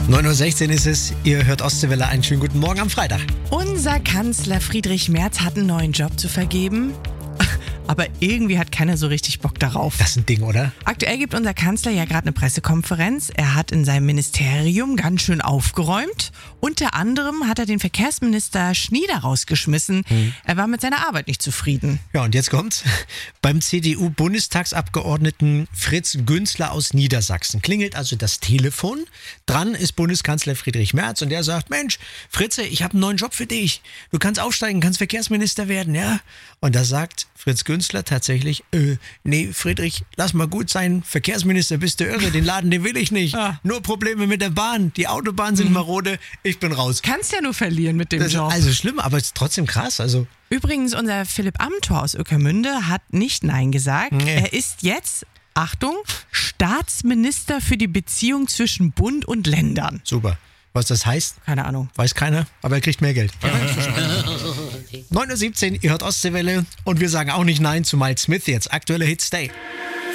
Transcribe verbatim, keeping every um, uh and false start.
neun Uhr sechzehn ist es, ihr hört Ostseewelle, einen schönen guten Morgen am Freitag. Unser Kanzler Friedrich Merz hat einen neuen Job zu vergeben. Aber irgendwie hat keiner so richtig Bock darauf. Das ist ein Ding, oder? Aktuell gibt unser Kanzler ja gerade eine Pressekonferenz. Er hat in seinem Ministerium ganz schön aufgeräumt. Unter anderem hat er den Verkehrsminister Schnieder rausgeschmissen. Hm. Er war mit seiner Arbeit nicht zufrieden. Ja, und jetzt kommt's. Beim C D U-Bundestagsabgeordneten Fritz Günzler aus Niedersachsen klingelt also das Telefon. Dran ist Bundeskanzler Friedrich Merz und der sagt, Mensch, Fritze, ich habe einen neuen Job für dich. Du kannst aufsteigen, kannst Verkehrsminister werden, ja? Und da sagt Fritz Günzler tatsächlich, äh, nee, Friedrich, lass mal gut sein, Verkehrsminister, bist du irre, den Laden, den will ich nicht. Ah. Nur Probleme mit der Bahn, die Autobahnen sind mhm. marode, ich bin raus. Kannst ja nur verlieren mit dem das Job. Ist also schlimm, aber es ist trotzdem krass, also... Übrigens, unser Philipp Amthor aus Ueckermünde hat nicht Nein gesagt. Nee. Er ist jetzt, Achtung, Staatsminister für die Beziehung zwischen Bund und Ländern. Super. Was das heißt? Keine Ahnung. Weiß keiner, aber er kriegt mehr Geld. neun Uhr siebzehn, ihr hört Ostseewelle und wir sagen auch nicht Nein zu Miles Smith jetzt. Aktuelle Hits Day.